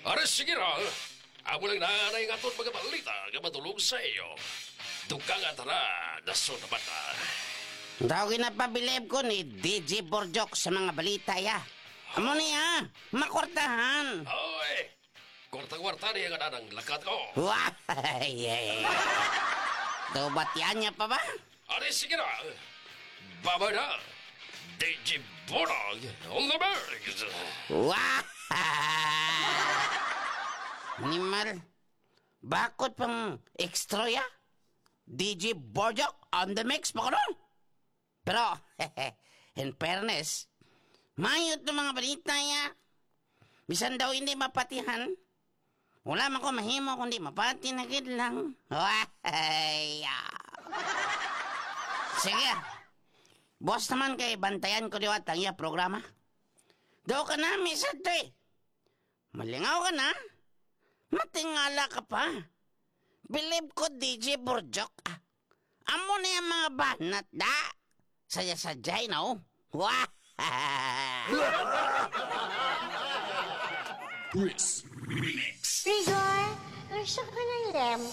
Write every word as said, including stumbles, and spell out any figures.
Aras, sige ra. Amo lang nanay nga itong mga balita nga matulog sa iyo. Duka nga tara, naso na bata. Daw ginapabilib ko ni D J Borjok sa mga balita ya. Amo niya, makortahan. Hoy! Kwarta-kwarta niya nga nanang lakat ko. Wah! Tubatian niya pa ba? Aras, sige ra. Baba na. D J Borog on the birds. Wah! Animal, bakit pang extra ya? D J Borjok on the mix pa ko nun? Pero, in fairness, mayot ng mga balita ya. Bisan daw hindi mapatihan. Wala man ko mahimo kundi mapati na gid lang. Ay, sige. Boss naman kay bantayan ko diwat ang iya programa. Daw ka na, misad to eh. Malingaw ka na. Matingala ka pa. Believe ko D J Borjok. Ah. Amo na yung mga banat da. Saya-sadyay na oh. Wah! Chris Remix. Rigor, gusto ko ng lem.